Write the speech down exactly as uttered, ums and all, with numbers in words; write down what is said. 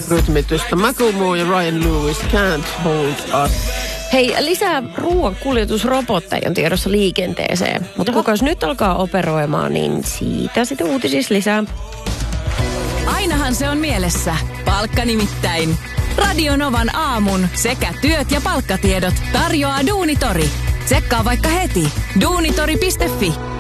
rytmitystä. Macklemore ja Ryan Lewis, Can't Hold Us. Hei, lisää ruoan kuljetusrobotteja on tiedossa liikenteeseen. Mutta kukas nyt alkaa operoimaan, niin siitä sitten uutisissa lisää. Ainahan se on mielessä. Palkka nimittäin. Radio Novan aamun sekä työt ja palkkatiedot tarjoaa Duunitori. Tsekkaa vaikka heti duunitori piste fi.